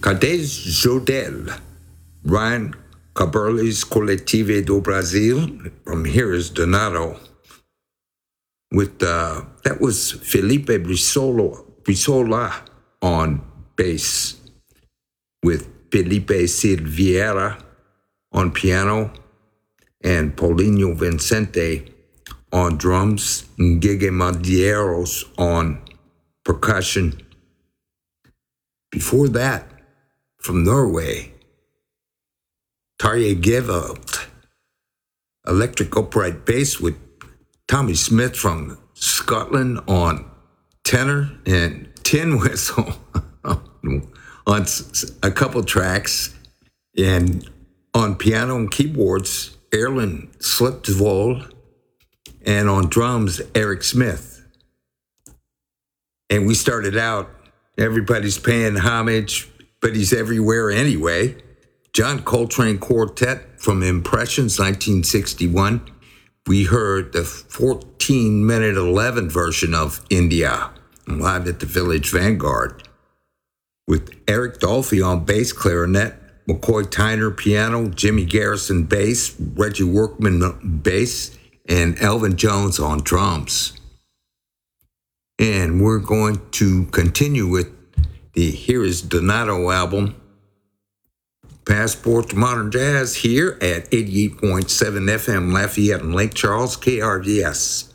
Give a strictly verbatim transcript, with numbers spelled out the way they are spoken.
Cadê Jodel? Ryan Caberles Coletivo do Brasil. From Here is Donato. With uh, that was Felipe Brizola, Brizola on bass, with Felipe Silveira on piano, and Paulinho Vicente on drums, and Gege Madieros on percussion. Before that, from Norway, Tarjei Geweld, electric upright bass with Tommy Smith from Scotland on tenor and tin whistle on a couple tracks, and on piano and keyboards, Erland Slipsvold, and on drums, Eric Smith. And we started out, everybody's paying homage, but he's everywhere anyway. John Coltrane Quartet from Impressions, nineteen sixty-one. We heard the fourteen minute eleven version of India, live at the Village Vanguard, with Eric Dolphy on bass clarinet, McCoy Tyner piano, Jimmy Garrison bass, Reggie Workman bass, and Elvin Jones on drums. And we're going to continue with the Here is Donato album, Passport to Modern Jazz, here at eighty-eight point seven F M Lafayette and Lake Charles, K R V S.